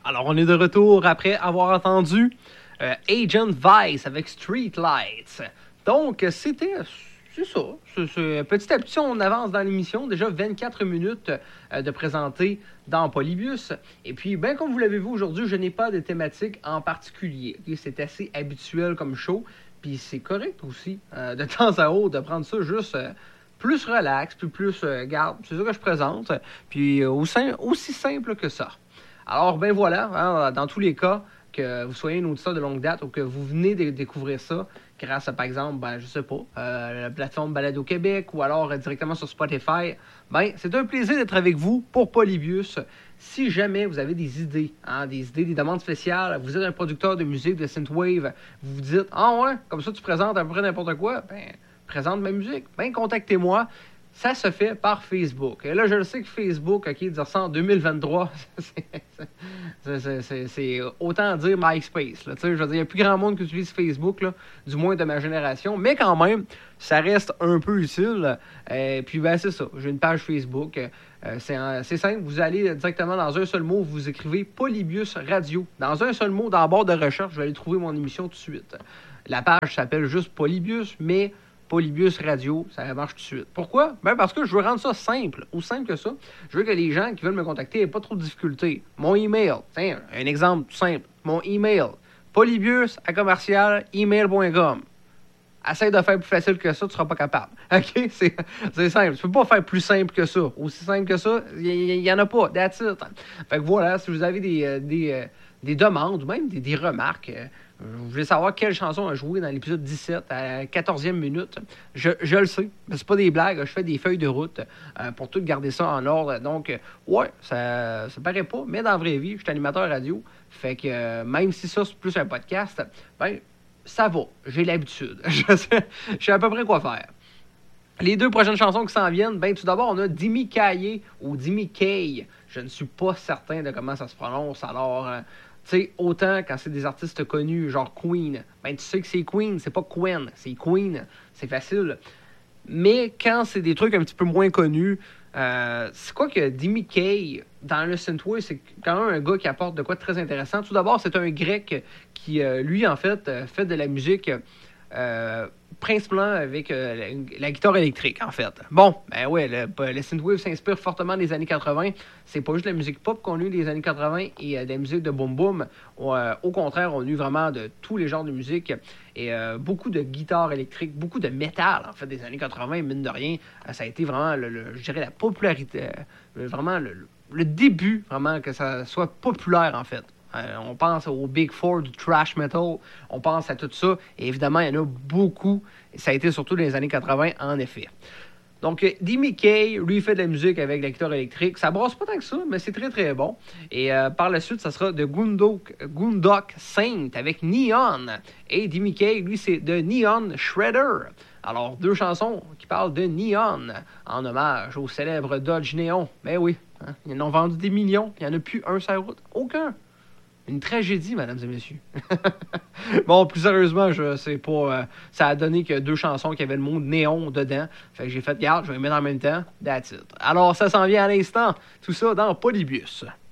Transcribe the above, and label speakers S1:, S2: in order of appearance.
S1: Alors, on est de retour après avoir entendu Agent Vice avec Street Lights. Donc, c'est ça. Petit à petit, on avance dans l'émission. Déjà 24 minutes de présenter dans Polybius. Et puis, ben comme vous l'avez vu aujourd'hui, je n'ai pas de thématique en particulier. Okay? C'est assez habituel comme show. Puis c'est correct aussi, de temps à autre, de prendre ça juste plus relax, puis plus, garde, c'est ça que je présente. Puis aussi simple que ça. Alors, ben voilà, hein, dans tous les cas, que vous soyez un auditeur de longue date ou que vous venez de découvrir ça grâce à, par exemple, ben, je sais pas, la plateforme Balado Québec ou alors directement sur Spotify, ben, c'est un plaisir d'être avec vous pour Polybius. Si jamais vous avez des idées, des demandes spéciales, vous êtes un producteur de musique, de synthwave, vous vous dites « Ah ouais, comme ça tu présentes à peu près n'importe quoi, ben, présente ma musique, ben, contactez-moi. » Ça se fait par Facebook. Et là, je le sais que Facebook, OK, dire ça en 2023, c'est autant dire MySpace. Là, je veux dire, il n'y a plus grand monde qui utilise Facebook, là, du moins de ma génération. Mais quand même, ça reste un peu utile. Puis, ben, c'est ça. J'ai une page Facebook. C'est simple. Vous allez directement dans un seul mot, vous écrivez Polybius Radio. Dans un seul mot, dans la barre de recherche, vous allez trouver mon émission tout de suite. La page s'appelle juste Polybius, mais Polybius Radio, ça marche tout de suite. Pourquoi? Ben parce que je veux rendre ça simple, aussi simple que ça. Je veux que les gens qui veulent me contacter n'aient pas trop de difficultés. Mon email, tiens, un exemple tout simple. Mon email, polybius@email.com. Essaye de faire plus facile que ça, tu ne seras pas capable. OK? C'est simple. Tu peux pas faire plus simple que ça. Aussi simple que ça, il n'y en a pas. That's it. Fait que voilà, si vous avez des demandes ou même des remarques, vous voulez savoir quelle chanson a joué dans l'épisode 17 à la 14e minute. Je le sais, mais c'est pas des blagues. Je fais des feuilles de route pour tout garder ça en ordre. Donc, ouais, ça paraît pas, mais dans la vraie vie, je suis animateur radio. Fait que même si ça, c'est plus un podcast, ben, ça va. J'ai l'habitude. Je sais à peu près quoi faire. Les deux prochaines chansons qui s'en viennent, ben tout d'abord, on a Dimi Kaye ou Dimi Kaye. Je ne suis pas certain de comment ça se prononce, alors... tu sais, autant quand c'est des artistes connus, genre Queen, ben tu sais que c'est Queen, c'est pas Quen, c'est Queen, c'est facile. Mais quand c'est des trucs un petit peu moins connus, c'est quoi que Dimi Kaye, dans le synthwave, c'est quand même un gars qui apporte de quoi de très intéressant. Tout d'abord, c'est un grec qui, lui, en fait, fait de la musique... principalement avec la guitare électrique, en fait. Bon, ben ouais, le synthwave s'inspire fortement des années 80. C'est pas juste la musique pop qu'on a eu des années 80 et de la musique de boom boom. Au contraire, on a eu vraiment de tous les genres de musique et beaucoup de guitare électrique, beaucoup de métal, en fait, des années 80, mine de rien. Ça a été vraiment, je dirais, la popularité, vraiment le début, vraiment, que ça soit populaire, en fait. On pense au Big Four du thrash metal, on pense à tout ça, et évidemment, il y en a beaucoup, ça a été surtout dans les années 80, en effet. Donc, Dimi Kaye, lui, fait de la musique avec la guitare électrique. Ça brasse pas tant que ça, mais c'est très, très bon. Et par la suite, ça sera de Gundok Saint avec Neon. Et Dimi Kaye, lui, c'est de Neon Shredder. Alors, deux chansons qui parlent de Neon, en hommage au célèbre Dodge Neon. Ben oui, hein, ils en ont vendu des millions, il n'y en a plus un sur la route. Aucun. Une tragédie, mesdames et messieurs. Bon, plus sérieusement, je sais pas. Ça a donné que deux chansons qui avaient le mot néon dedans. Fait que j'ai fait, regarde, je vais les mettre en même temps. That's it. Alors, ça s'en vient à l'instant. Tout ça dans Polybius.